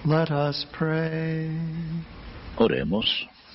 Let us pray. Oremos.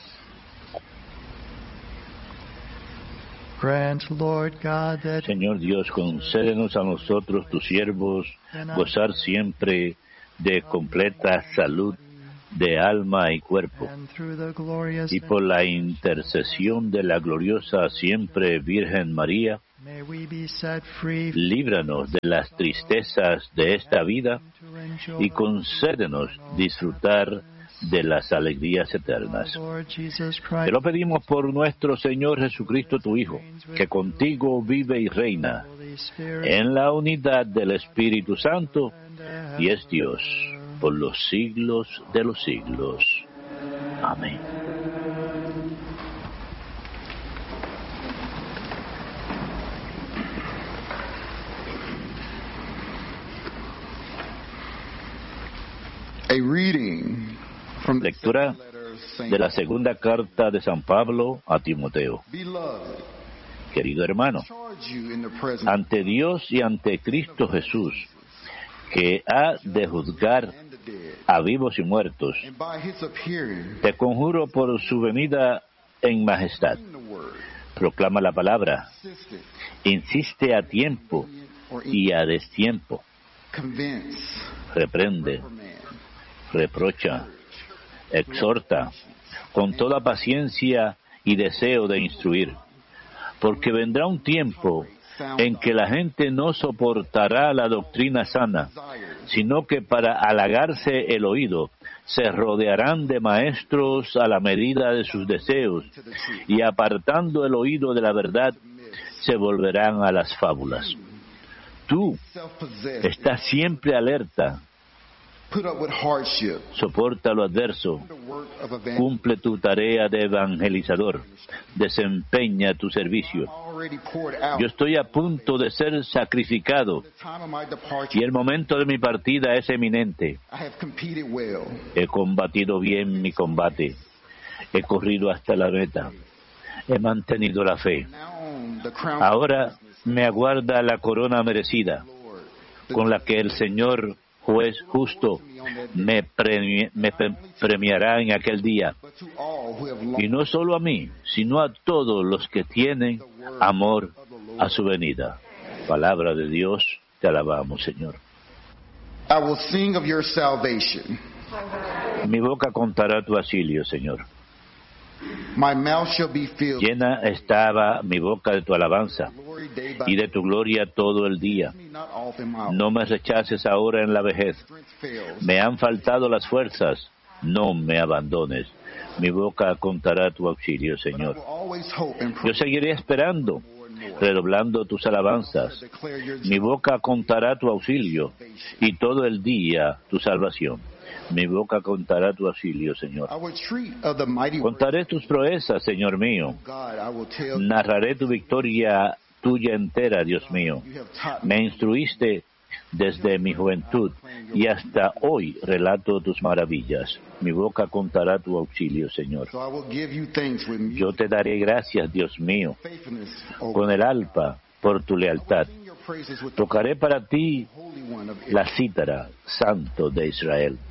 Grant, Lord God, that Señor Dios, concédenos a nosotros, tus siervos, gozar siempre de completa salud de alma y cuerpo, and through the glorious y por la intercesión de la gloriosa siempre Virgen María, may we be set free líbranos de las tristezas de esta vida to enjoy y concédenos disfrutar de las alegrías eternas. Lord Jesus Te Christ, lo pedimos por nuestro Señor Jesucristo, tu Hijo, que contigo vive y reina Holy Spirit, en la unidad del Espíritu Santo and y es Dios por los siglos de los siglos. Amén. A reading from the Lectura second letter of Saint de la segunda carta de San Pablo a Timoteo. Beloved, Querido hermano, charge you in the presence ante Dios y ante Cristo Jesús, que ha de juzgar and the dead, a vivos y muertos, and by his appearing, te conjuro por su venida en majestad. bring the word, Proclama la palabra, insistent insiste a tiempo or y a destiempo, convince, reprende, reprimand, reprocha, exhorta, con toda paciencia y deseo de instruir, porque vendrá un tiempo en que la gente no soportará la doctrina sana, sino que para halagarse el oído se rodearán de maestros a la medida de sus deseos, y apartando el oído de la verdad, se volverán a las fábulas. Tú self-possessed, estás siempre alerta, put up with hardship, soporta lo adverso, the work of evangelism cumple tu tarea de evangelizador, desempeña tu servicio. already poured out. Yo estoy a punto de ser sacrificado The time of my departure, y el momento de mi partida es eminente. I have competed well. He combatido bien mi combate, he corrido hasta la meta, he mantenido la fe. Now the crown Ahora me aguarda la corona merecida, Lord, con la que el Señor, juez justo, me premiará en aquel día. but to all who have Y longed no solo a mí, sino a todos los que tienen amor a su venida. Palabra de Dios, te alabamos, Señor. I will sing of your salvation. Mi boca contará tu auxilio, Señor. My mouth shall be filled Llena estaba mi boca de tu alabanza with glory day by y de tu gloria todo el día. me not off in my No me rechaces ahora en la vejez. strength fails. Me han faltado las fuerzas, no me abandones. Mi boca contará tu auxilio, But I Señor. will always hope and Yo pray seguiré esperando, more and more. redoblando tus alabanzas. Declare your Mi boca contará tu auxilio y todo el día tu salvación. Mi boca contará tu auxilio, Señor. I will treat of the mighty works Contaré tus proezas, Señor mío. of God. I will tell Narraré tu victoria tuya entera, Dios mío. you have taught me. Me instruiste desde mi juventud y hasta hoy relato tus maravillas. Mi boca contará tu auxilio, Señor. So I will give you thanks with me. Yo te daré gracias, Dios mío, Faithfulness, O con el alpa por tu lealtad. sing your praises with the Tocaré para ti Holy One of la cítara, Santo de Israel.